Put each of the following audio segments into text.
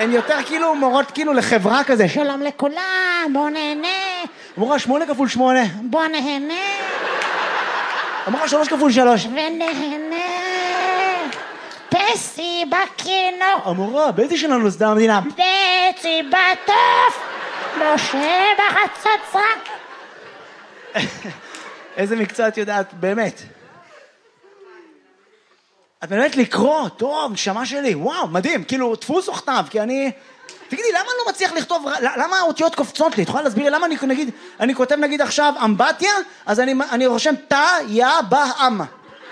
הן יותר כאילו מורות כאילו לחברה כזה. שלום לכולם, בוא נהנה. אמרה 8 כפול 8. בוא נהנה. אמרה 3 כפול 3. ונהנה. פסי בכינור. אמרה, באיזה שנה נוסדה המדינה? פסי בטוף. משה בחצוצרה. איזה מקצוע את יודעת, באמת. את באמת לקרוא, טוב, נשמה שלי, וואו, מדהים, כאילו, דפוס או כתב, כי אני... תגידי, למה אני לא מצליח לכתוב, למה האותיות קופצות לי? את יכולה להסביר למה אני כותב נגיד עכשיו אמבטיה, אז אני רושם תא, יא, בא, אמא.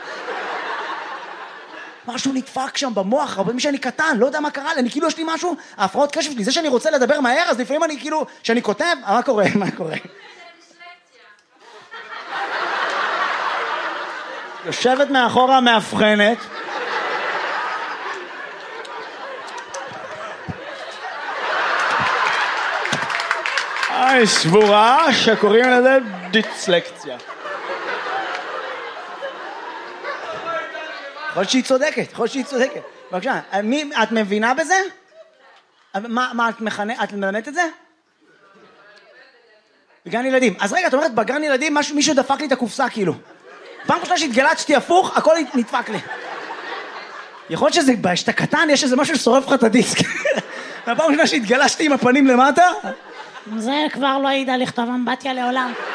משהו נדפק שם במוח, אבל מי שאני קטן, לא יודע מה קרה לי, אני כאילו יש לי משהו, ההפרעות קשב שלי, זה שאני רוצה לדבר מהר, אז לפעמים אני כאילו, שאני כותב, מה קורה? יושבת מאחורה מאבחנת. שבורה שקוראים לזה דיסלקציה. יכול שהיא צודקת. בבקשה, את מבינה בזה? מה את מלמדת את זה? בגן ילדים. אז רגע, את אומרת, בגן ילדים מישהו דפק לי את הקופסה כאילו. פעם ראשונה שהתגלצתי הפוך, הכל נדפק לי. יכול להיות שזה, שאתה קטן, יש איזה משהו ששורף לך את הדיסק. הפעם ראשונה שהתגלצתי עם הפנים למטה. זה כבר לא ידע לכתוב אמבטיה לעולם.